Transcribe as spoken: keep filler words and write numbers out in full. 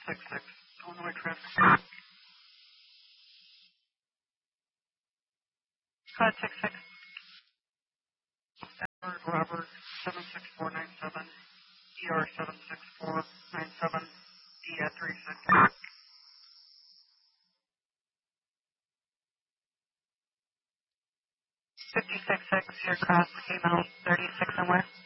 six six, Illinois traffic. Code six six, Edward Robert, seven six four nine seven, E R seven six four nine seven, D at three six. fifty-six six, your cross came out thirty-six somewhere.